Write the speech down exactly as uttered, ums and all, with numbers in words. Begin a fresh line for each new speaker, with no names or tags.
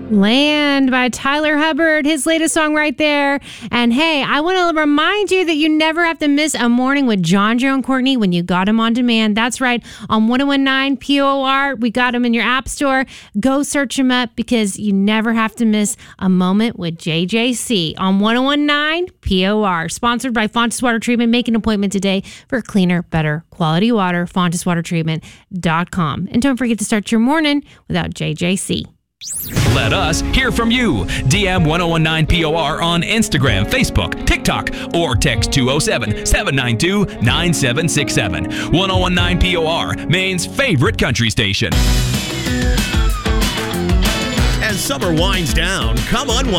Land by Tyler Hubbard, his latest song right there. And hey, I want to remind you that you never have to miss a morning with John, Joe, and Courtney when you got them on demand. That's right, on ten nineteen P O R. We got them in your app store. Go search them up because you never have to miss a moment with J J C on ten nineteen P O R. Sponsored by Fontes Water Treatment. Make an appointment today for cleaner, better quality water. Fontes Water Treatment dot com. And don't forget to start your morning without J J C.
Let us hear from you. D M ten nineteen P O R on Instagram, Facebook, TikTok, or text two oh seven, seven nine two, nine seven six seven. ten nineteen P O R, Maine's favorite country station.
As summer winds down, come on.